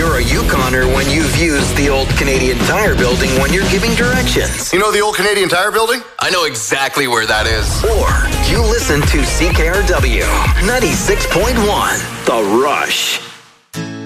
you're a Yukoner when you've used the old Canadian Tire building when you're giving directions. You know the old Canadian Tire building? I know exactly where that is. Or you listen to CKRW 96.1, The Rush.